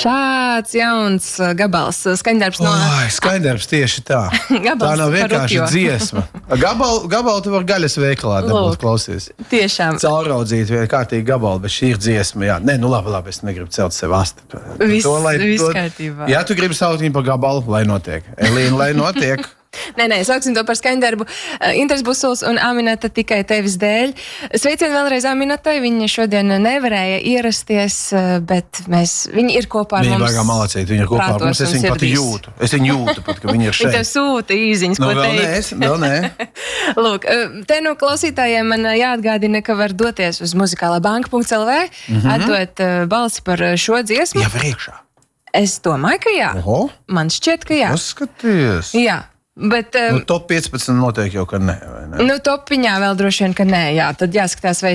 Šāds jauns gabals, skaņdarbs no... Skaņdarbs tieši tā. Tā nav vienkārši dziesma. Gabalu tu var gaļas veikalā dabūt klausies. Tiešām. Cauraudzīt vienu kārtīgu gabalu, bet šī ir dziesma. Jā. Nē, labi, es negribu celt sev asti. Viss kārtībā. Ja tu gribi saukt viņu par gabalu, lai notiek. Elīna, lai notiek. Nē, sauksim to par skaņdarbu. Inters Busuls un Aminata tikai tevis dēļ. Sveicien vēlreiz Aminatai. Viņa šodien nevarēja ierasties, bet viņa ir kopā ar mums. Viņa baigā malacīt, viņa ir kopā ar mums. Es viņu pat jūtu. Es viņu jūtu pat, ka viņa ir šeit. Viņa tev sūta īziņas, ko teikt. Vēl nē. Lūk, te no klausītājiem man jāatgādina, ka var doties uz muzikālabanka.lv, atdot balsi par šo dziesmu. Jā, priekšā. Es domāju, ka jā. Oho. Man šķiet, ka jā. Paskaties. Jā. Bet, top 15 noteikti jau, ka nē, vai ne? Topiņā vēl droši vien, ka nē, jā. Tad jāskatās, vai